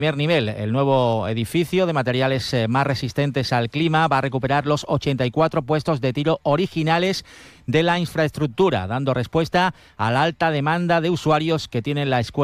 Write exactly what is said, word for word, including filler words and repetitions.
Primer nivel, el nuevo edificio de materiales eh, más resistentes al clima va a recuperar los ochenta y cuatro puestos de tiro originales de la infraestructura, dando respuesta a la alta demanda de usuarios que tiene la escuela